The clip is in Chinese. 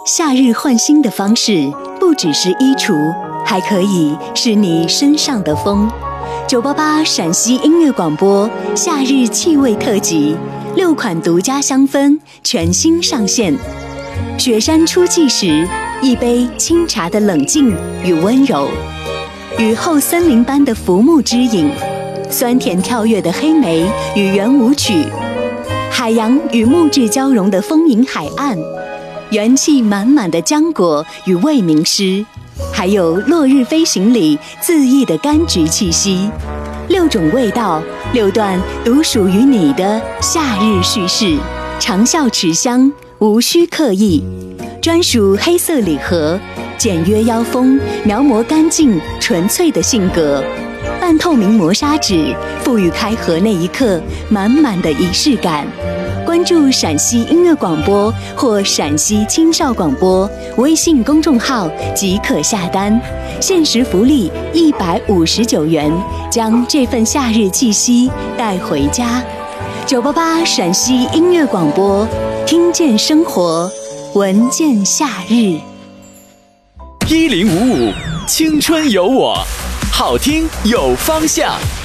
夏日换新的方式不只是衣橱，还可以是你身上的风。988陕西音乐广播夏日气味特辑，6款独家香氛全新上线。雪山初霁时，一杯清茶的冷静与温柔；雨后森林般的浮木之影，酸甜跳跃的黑莓与圆舞曲，海洋与木质交融的丰盈海岸，元气满满的浆果与未名诗，还有落日飞行里恣意的柑橘气息。6种味道，6段独属于你的夏日叙事，长效持香，无需刻意。专属黑色礼盒，简约腰封，描摹干净纯粹的性格。半透明磨砂纸，赋予开盒那一刻满满的仪式感。关注陕西音乐广播或陕西青少广播微信公众号即可下单，限时福利159元，将这份夏日气息带回家。988陕西音乐广播，听见生活，闻见夏日。 1055青春有我，好听有方向。